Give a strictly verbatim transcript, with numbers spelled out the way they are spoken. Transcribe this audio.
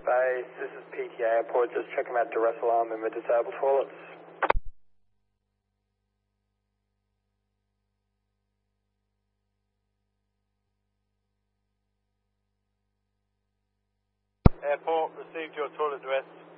Base, this is P T A Airport, just checking out duress alarm in the disabled toilets. Airport, received your toilet duress.